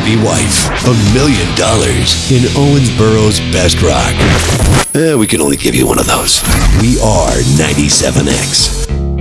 happy wife. $1 million in Owensboro's best rock. We can only give you one of those. We are 97X.